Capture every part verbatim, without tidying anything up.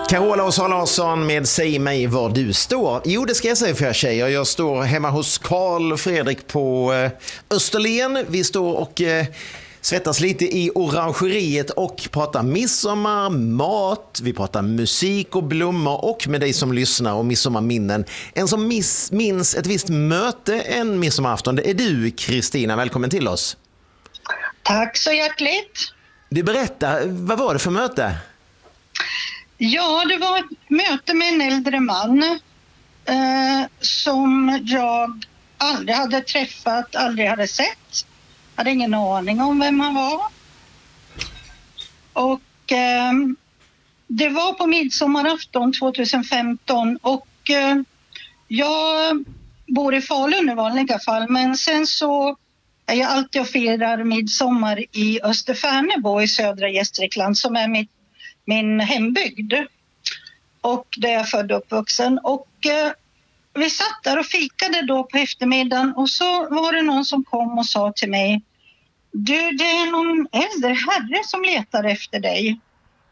Carola och Sara Larsson med Säg mig var du står. Jo, det ska jag säga för er tjejer. Jag står hemma hos Carl Fredrik på eh, Österlen. Vi står och eh, svettas lite i orangeriet och pratar midsommar, mat. Vi pratar musik och blommor och med dig som lyssnar och midsommarminnen. En som miss, minns ett visst möte en midsommarafton, det är du, Kristina. Välkommen till oss. Tack så hjärtligt. Du, berätta, vad var det för möte? Ja, det var ett möte med en äldre man eh, som jag aldrig hade träffat, aldrig hade sett. Hade ingen aning om vem han var. Och eh, det var på midsommarafton tjugohundrafemton och eh, jag bor i Falun i vanliga fall, men sen så är jag alltid och firar midsommar i Österfärnebo i södra Gästrikland som är mitt min hembygd och där jag är född och uppvuxen. Och eh, vi satt där och fikade då på eftermiddagen och så var det någon som kom och sa till mig: du, det är någon äldre herre som letar efter dig.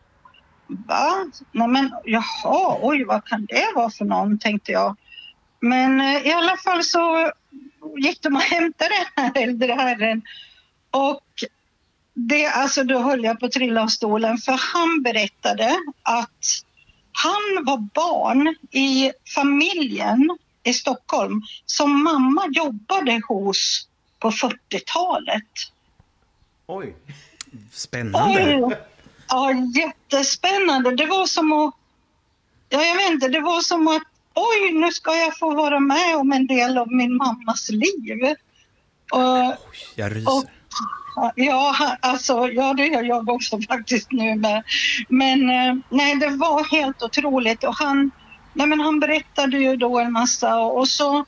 Va? Nej men, jaha, oj, vad kan det vara för någon, tänkte jag. Men eh, i alla fall så gick de och hämtade den här äldre herren och Det, alltså då höll jag på att trilla av stolen, för han berättade att han var barn i familjen i Stockholm som mamma jobbade hos på fyrtiotalet. Oj, spännande. Oj, ja, jättespännande. Det var som att, ja, jag vet inte, det var som att oj, nu ska jag få vara med om en del av min mammas liv. Och, oj, jag ryser. Och, Ja, alltså, ja, det gör jag också faktiskt nu. Med. Men nej, det var helt otroligt. Och han, nej, men han berättade ju då en massa och så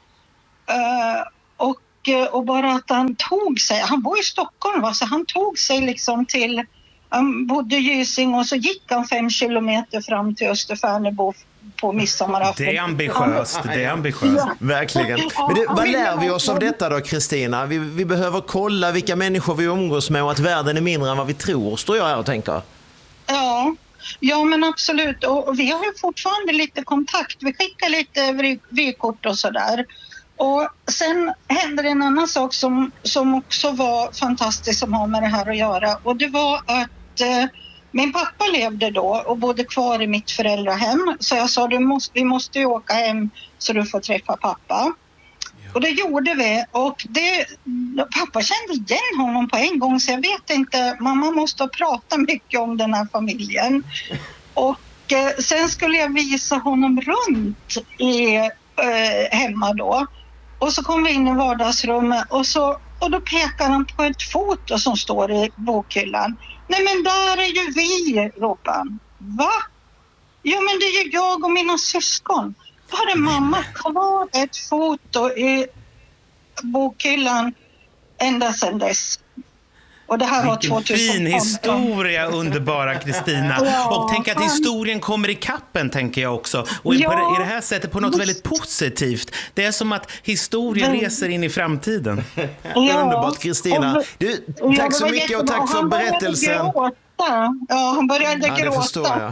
och, och bara att han tog sig, han bor i Stockholm, va? Så han tog sig liksom till, han bodde i Gysinge och så gick han fem kilometer fram till Österfärnebo på midsommarafton. Det är ambitiöst, det är ambitiöst. Ja. Verkligen. Men det, vad lär vi oss av detta då, Kristina? Vi, vi behöver kolla vilka människor vi umgås med och att världen är mindre än vad vi tror, står jag här och tänker. Ja, ja men absolut. Och vi har ju fortfarande lite kontakt. Vi skickar lite vykort och sådär. Och sen hände en annan sak som, som också var fantastiskt som har med det här att göra. Och det var att eh, min pappa levde då och bodde kvar i mitt föräldrahem. Så jag sa, du måste, vi måste ju åka hem så du får träffa pappa. Ja. Och det gjorde vi. Och det, pappa kände igen honom på en gång. Så jag vet inte, mamma måste prata mycket om den här familjen. Och eh, sen skulle jag visa honom runt i, eh, hemma då. Och så kom vi in i vardagsrummet och, så, och då pekar han på ett foto som står i bokhyllan. Nej men där är ju vi, ropade han. Va? Jo men det är ju jag och mina syskon. Då hade mamma kvar ett foto i bokhyllan ända sedan dess. Och det här var Vilken fin historia, underbara Kristina. Ja, och tänk att historien kommer i kappen, tänker jag också. Och ja, på det här sättet på något väldigt positivt. Det är som att historien men, reser in i framtiden. Ja, underbart, Kristina. Du, tack ja, så mycket och tack för berättelsen. Gråta. Ja, han började ja, gråta. Det förstår jag.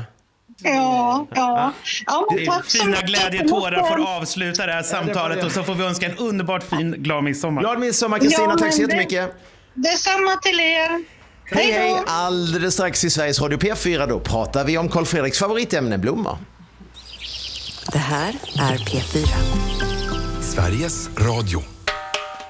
Ja, ja. ja det är fina glädjetårar får avsluta det här samtalet och så får vi önska en underbart fin glad midsommar. Glad midsommar, Kristina. Ja, tack så jättemycket. Detsamma till er. Hej, hej. Alldeles strax i Sveriges Radio P fyra då pratar vi om Carl Fredriks favoritämne blommor. Det här är P fyra. Sveriges Radio.